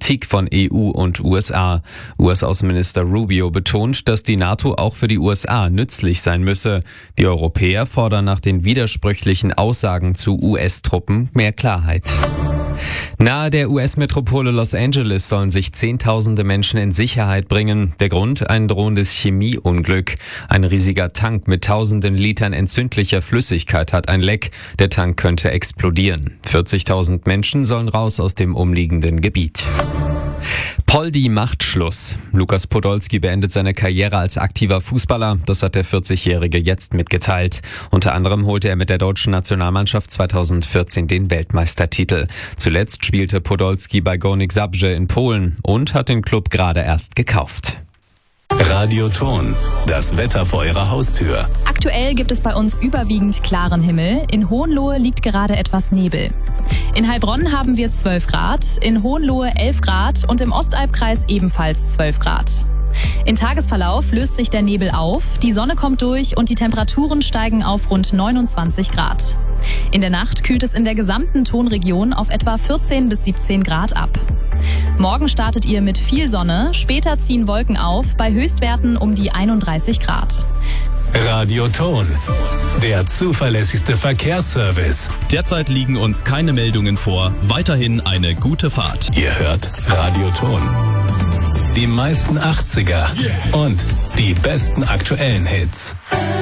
Kritik von EU und USA. US-Außenminister Rubio betont, dass die NATO auch für die USA nützlich sein müsse. Die Europäer fordern nach den widersprüchlichen Aussagen zu US-Truppen mehr Klarheit. Nahe der US-Metropole Los Angeles sollen sich Zehntausende Menschen in Sicherheit bringen. Der Grund: ein drohendes Chemieunglück. Ein riesiger Tank mit tausenden Litern entzündlicher Flüssigkeit hat ein Leck. Der Tank könnte explodieren. 40.000 Menschen sollen raus aus dem umliegenden Gebiet. Poldi macht Schluss. Lukas Podolski beendet seine Karriere als aktiver Fußballer. Das hat der 40-Jährige jetzt mitgeteilt. Unter anderem holte er mit der deutschen Nationalmannschaft 2014 den Weltmeistertitel. Zuletzt spielte Podolski bei Górnik Zabrze in Polen und hat den Club gerade erst gekauft. Radioton, das Wetter vor Ihrer Haustür. Aktuell gibt es bei uns überwiegend klaren Himmel. In Hohenlohe liegt gerade etwas Nebel. In Heilbronn haben wir 12 Grad, in Hohenlohe 11 Grad und im Ostalbkreis ebenfalls 12 Grad. Im Tagesverlauf löst sich der Nebel auf, die Sonne kommt durch und die Temperaturen steigen auf rund 29 Grad. In der Nacht kühlt es in der gesamten Tonregion auf etwa 14 bis 17 Grad ab. Morgen startet ihr mit viel Sonne, später ziehen Wolken auf, bei Höchstwerten um die 31 Grad. Radioton, der zuverlässigste Verkehrsservice. Derzeit liegen uns keine Meldungen vor. Weiterhin eine gute Fahrt. Ihr hört Radioton. Die meisten 80er und die besten aktuellen Hits.